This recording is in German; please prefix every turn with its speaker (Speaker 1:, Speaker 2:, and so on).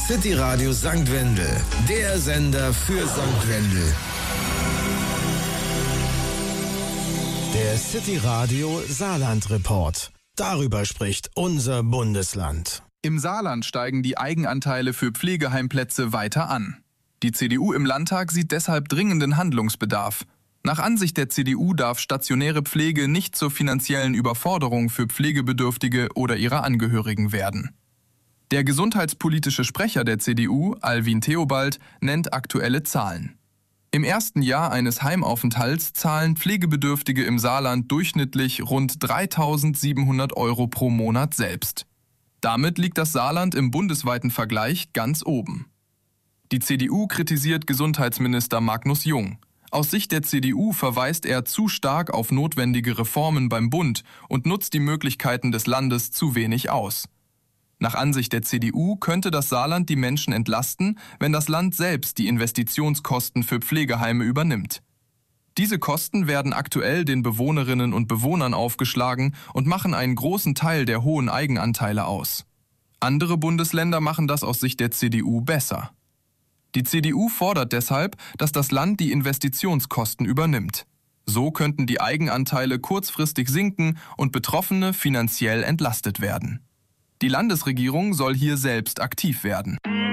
Speaker 1: City Radio St. Wendel, der Sender für St. Wendel. Der City Radio Saarland Report. Darüber spricht unser Bundesland.
Speaker 2: Im Saarland steigen die Eigenanteile für Pflegeheimplätze weiter an. Die CDU im Landtag sieht deshalb dringenden Handlungsbedarf. Nach Ansicht der CDU darf stationäre Pflege nicht zur finanziellen Überforderung für Pflegebedürftige oder ihre Angehörigen werden. Der gesundheitspolitische Sprecher der CDU, Alwin Theobald, nennt aktuelle Zahlen. Im ersten Jahr eines Heimaufenthalts zahlen Pflegebedürftige im Saarland durchschnittlich rund 3.700 € pro Monat selbst. Damit liegt das Saarland im bundesweiten Vergleich ganz oben. Die CDU kritisiert Gesundheitsminister Magnus Jung. Aus Sicht der CDU verweist er zu stark auf notwendige Reformen beim Bund und nutzt die Möglichkeiten des Landes zu wenig aus. Nach Ansicht der CDU könnte das Saarland die Menschen entlasten, wenn das Land selbst die Investitionskosten für Pflegeheime übernimmt. Diese Kosten werden aktuell den Bewohnerinnen und Bewohnern aufgeschlagen und machen einen großen Teil der hohen Eigenanteile aus. Andere Bundesländer machen das aus Sicht der CDU besser. Die CDU fordert deshalb, dass das Land die Investitionskosten übernimmt. So könnten die Eigenanteile kurzfristig sinken und Betroffene finanziell entlastet werden. Die Landesregierung soll hier selbst aktiv werden.